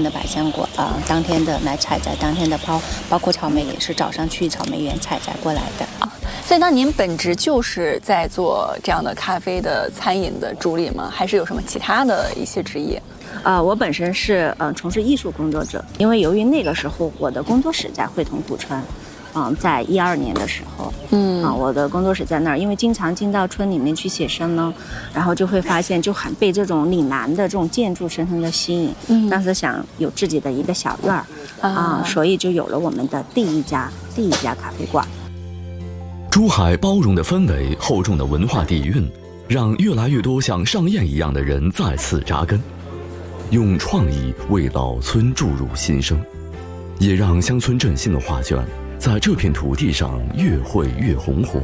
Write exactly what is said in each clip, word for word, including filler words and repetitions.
的百香果啊、呃，当天的来采摘，当天的包，包括草莓也是早上去草莓园采摘过来的啊。 所以，那您本职就是在做这样的咖啡的餐饮的助理吗？还是有什么其他的一些职业？ 啊、呃，我本身是呃从事艺术工作者，因为由于那个时候我的工作室在汇同古村。嗯，在一二年的时候，嗯啊，我的工作室在那儿，因为经常进到村里面去写生呢，然后就会发现就很被这种岭南的这种建筑深深的吸引。嗯，当时想有自己的一个小院儿啊，啊，所以就有了我们的第一家第一家咖啡馆。 珠海包容的氛围、厚重的文化底蕴，让越来越多像尚燕一样的人再次扎根，用创意为老村注入新生，也让乡村振兴的画卷在这片土地上越绘越红火。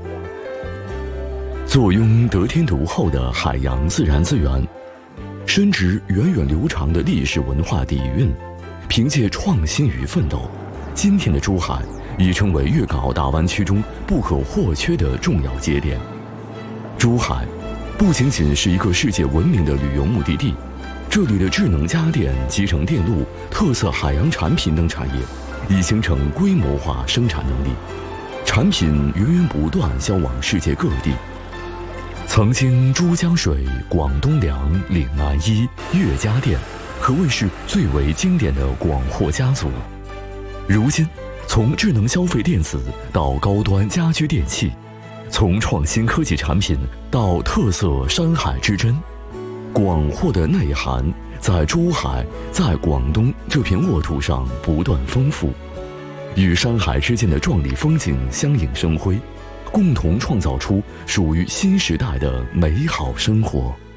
坐拥得天独厚的海洋自然资源，深植源远流长的历史文化底蕴，凭借创新与奋斗，今天的珠海已成为粤港澳大湾区中不可或缺的重要节点。珠海不仅仅是一个世界闻名的旅游目的地，这里的智能家电、集成电路、特色海洋产品等产业已形成规模化生产能力，产品源源不断销往世界各地。曾经珠江水、广东粮、岭南衣、粤家电可谓是最为经典的广货家族。如今，从智能消费电子到高端家居电器，从创新科技产品到特色山海之珍，广货的内涵在珠海，在广东这片沃土上不断丰富，与山海之间的壮丽风景相映生辉，共同创造出属于新时代的美好生活。